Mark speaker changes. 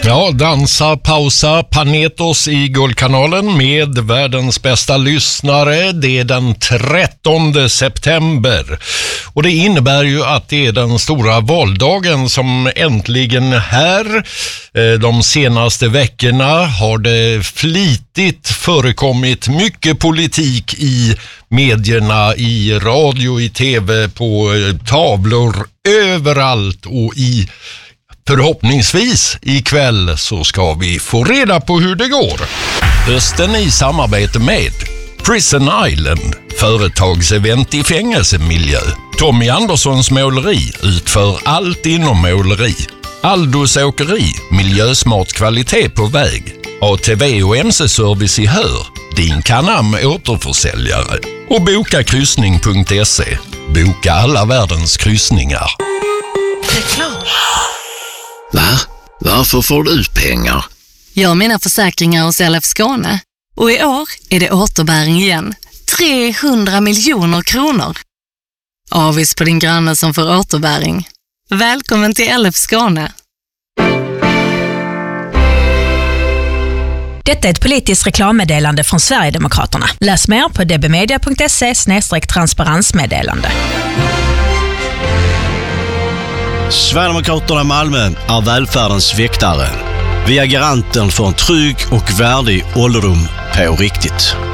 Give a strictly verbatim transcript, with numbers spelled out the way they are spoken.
Speaker 1: Ja, dansa, pausa, Panetos i Guldkanalen med världens bästa lyssnare. Det är den trettonde september och det innebär ju att det är den stora valdagen som äntligen är här. De senaste veckorna har det flitigt förekommit mycket politik i medierna, i radio, i tv, på tavlor, överallt, och i förhoppningsvis ikväll så ska vi få reda på hur det går. Hösten i samarbete med Prison Island, företagsevent i fängelsemiljö. Tommy Anderssons måleri utför allt inom måleri. Aldos åkeri, miljösmart kvalitet på väg. A T V och M C-service i Hör, din Canam återförsäljare. Och boka kryssning punkt se. Boka alla världens kryssningar.
Speaker 2: Reklam.
Speaker 3: Va? Varför får du pengar?
Speaker 2: Jag har mina försäkringar hos L F Skåne. Och i år är det återbäring igen. trehundra miljoner kronor. Avis på din granne som får återbäring. Välkommen till L F Skåne.
Speaker 4: Detta är ett politiskt reklammeddelande från Sverigedemokraterna. Läs mer på dbmedia punkt se snedstreck transparensmeddelande.
Speaker 5: Sverigedemokraterna i Malmö är välfärdens väktare. Vi är garanten för en trygg och värdig ålderdom på riktigt.